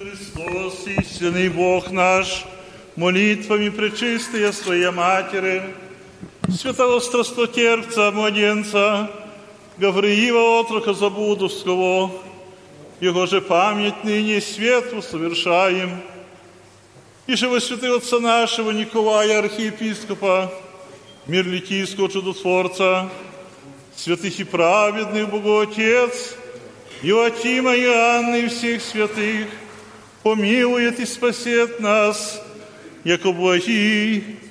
Христос, истинный Бог наш, молитвами пречистая Своя Матери, святого страстотерпца, младенца, Гавриила, отрока Забудовского, Его же память ныне светло совершаем, и же во святого отца нашего Николая, архиепископа, мир литийского чудотворца, святых и праведных Богоотец, Иоакима и Анны и всех святых, помилует и спасет нас, яко благий